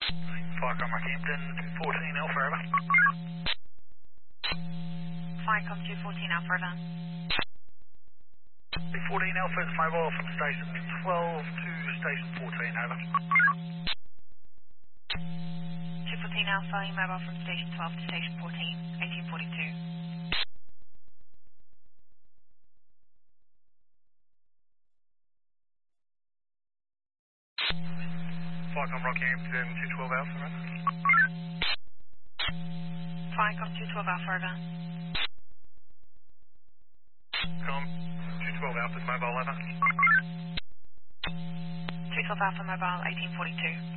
Firecom Rockhampton, 214 Alpha, over. Firecom 214 Alpha, over. 214 Alpha is mobile from station 12 to station 14, over. 214 Alpha, mobile from station 12 to station 14, 1842. Firecom Rockhampton, 212 Alpha, over. Firecom 212 Alpha, over. Com 212 Alpha is mobile, over. 212 Alpha, mobile 1842.